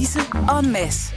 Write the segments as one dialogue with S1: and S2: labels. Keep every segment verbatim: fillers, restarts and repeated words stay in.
S1: Louise og Mads.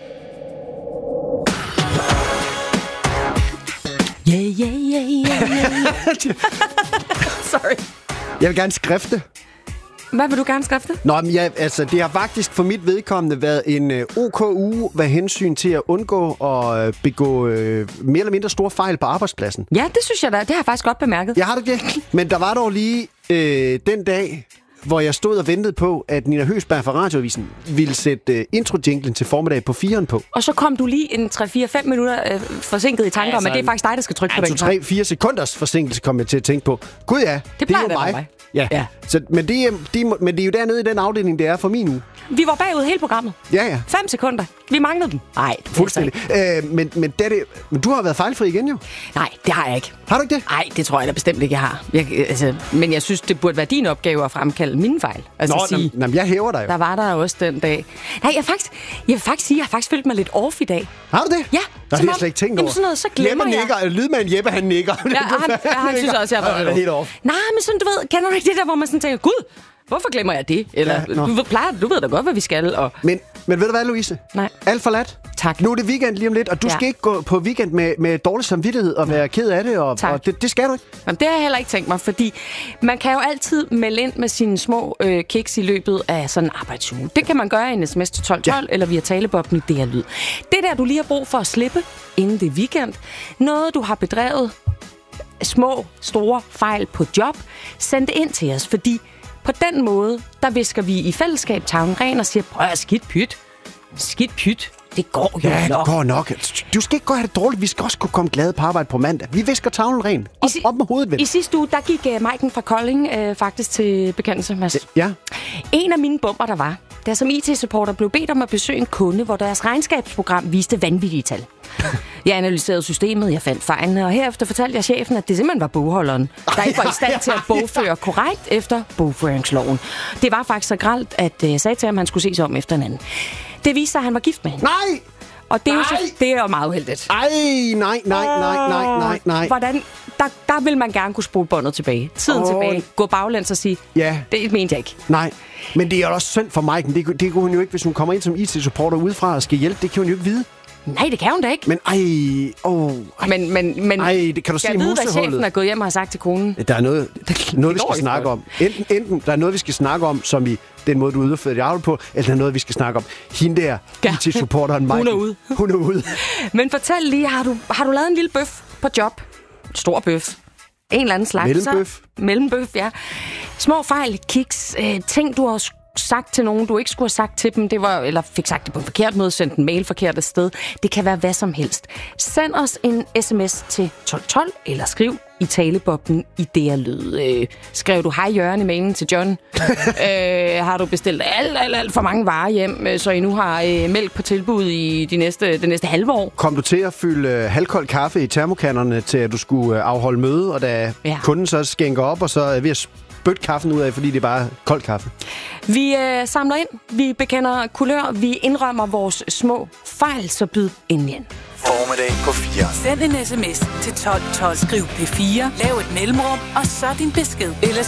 S2: Yeah, yeah, yeah, yeah, yeah. Sorry.
S3: Jeg vil gerne skrifte.
S2: Hvad vil du gerne skrifte?
S3: Nå, men ja, altså, det har faktisk for mit vedkommende været en uh, OK uge, hvad hensyn til at undgå at uh, begå uh, mere eller mindre store fejl på arbejdspladsen.
S2: Ja, det synes jeg da. Det har jeg faktisk godt bemærket.
S3: Jeg har det ikke. Men der var dog lige uh, den dag, hvor jeg stod og ventede på, at Nina Høgsberg fra Radioavisen ville sætte uh, intro-jinglen til formiddag på firen på.
S2: Og så kom du lige en tre fire fem minutter øh, forsinket i tanker altså, om, at det er faktisk dig, der skal trykke på den.
S3: Altså tre fire sekunders forsinkelse kom jeg til at tænke på. Gud ja, det,
S2: det
S3: det er jo
S2: mig.
S3: mig. Ja. Ja. Så, men, det er, de, men det er jo dernede i den afdeling, det er for min uge.
S2: Vi var bagud hele programmet.
S3: Ja, ja.
S2: Fem sekunder. Vi manglede dem. Nej,
S3: fuldstændig. Øh, men, men, det det, men du har været fejlfri igen jo.
S2: Nej, det har jeg ikke.
S3: Har du ikke det?
S2: Nej, det tror jeg da bestemt ikke, jeg har. Jeg, altså, men jeg synes, det burde være din opgave at fremkalde mine fejl. Altså
S3: Nå,
S2: sige,
S3: jamen, jeg hæver dig jo.
S2: Der var der også den dag. Nej, jeg, faktisk, jeg vil faktisk sige, jeg har faktisk følt mig lidt off i dag.
S3: Har du det?
S2: Ja.
S3: Nå, det har jeg slet ikke tænkt over.
S2: Sådan noget, så glemmer
S3: Jeppe
S2: jeg.
S3: nikker. Lydmand Jeppe, han nikker.
S2: Ja, han, ja, han synes også, jeg har været
S3: helt off.
S2: Nej, men sådan, du ved, kender du ikke det der, hvor man sådan tænker, gud, hvorfor glemmer jeg det? Eller, ja, du, ved, plejer, du ved da godt, hvad vi skal. Og...
S3: Men, men ved du hvad, Louise?
S2: Nej.
S3: Alt for lat.
S2: Tak.
S3: Nu er det weekend lige om lidt, og du ja. skal ikke gå på weekend med, med dårlig samvittighed og være ked af det. Og, og det, det skal du ikke.
S2: Jamen, det har jeg heller ikke tænkt mig, fordi man kan jo altid melde ind med sine små øh, kiks i løbet af sådan en arbejdsuge. Det kan man gøre i en sms til tolv tolv, ja. Eller via talebobben i D R Lyd. Det der, du lige har brug for at slippe, inden det er weekend. Noget, du har bedrevet, små, store fejl på job, send det ind til os, fordi på den måde, der visker vi i fællesskab tavlen ren og siger, prøv at skidt pyt. Skidt pyt. Det går jo
S3: ja,
S2: nok.
S3: det går nok. Du skal ikke gå have det dårligt. Vi skal også kunne komme glade på arbejde på mandag. Vi visker tavlen ren. Op, si- op med hovedet, ven.
S2: I sidste uge, der gik uh, Maiken fra Kolding uh, faktisk til bekendelse, Mads.
S3: Ja.
S2: En af mine bomber, der var, der som I T-supporter blev bedt om at besøge en kunde, hvor deres regnskabsprogram viste vanvittige tal. Jeg analyserede systemet, jeg fandt fejlene, og herefter fortalte jeg chefen, at det simpelthen var bogholderen, der ikke var i stand til at bogføre korrekt efter bogføringsloven. Det var faktisk så grelt, at jeg sagde til ham, at han skulle ses om efter en anden. Det viste sig, at han var gift med hende.
S3: Nej!
S2: Og det er, jo, så, det er jo meget uheldigt.
S3: Ej, nej, nej, nej, nej, nej, nej.
S2: Hvordan, der, der vil man gerne kunne spole båndet tilbage. Tiden oh. tilbage. Gå baglæns og sige,
S3: ja.
S2: Det mente jeg ikke.
S3: Nej, men det er også synd for Maiken. Det, det kunne hun jo ikke, hvis hun kommer ind som I T-supporter udefra og skal hjælpe. Det kan hun jo ikke vide.
S2: Nej, det kan hun da ikke.
S3: Men ej, åh. Ej,
S2: men, men, men
S3: ej, det kan du se i musehullet.
S2: Jeg ved, hvad chefen er gået hjem og har sagt til konen.
S3: Der er noget, noget vi skal snakke om. Enten, enten der er noget, vi skal snakke om, som i den måde, du udfører dit arbejde på, eller der er noget, vi skal snakke om. Hende der, ja. I T-supporteren Maiken.
S2: Hun er ude.
S3: Hun er ude.
S2: Men fortæl lige, har du, har du lavet en lille bøf på job? Stor bøf. En eller anden slags.
S3: Mellembøf.
S2: Mellembøf, ja. Små fejl, kiks, øh, ting, du har sagt til nogen, du ikke skulle have sagt til dem, det var, eller fik sagt det på en forkert måde, sendt en mail forkert af sted. Det kan være hvad som helst. Send os en sms til tolv tolv, eller skriv i talebobben i D R Lyd. Øh, skrev du hej Jørgen i mailen til John? øh, har du bestilt alt, alt, alt for mange varer hjem, så I nu har øh, mælk på tilbud i de næste, det næste halve år?
S3: Kom du til at fylde øh, halvkold kaffe i termokannerne til, at du skulle øh, afholde møde, og da ja. kunden så skænker op, og så er ved at bøtte kaffen ud af, fordi det er bare kold kaffe?
S2: Vi øh, samler ind, vi bekender kulør, vi indrømmer vores små fejl, så byd ind igen.
S1: Formiddag på fire. Send en sms til tolv tolv, skriv P fire, lav et mellemrum, og så din besked. Eller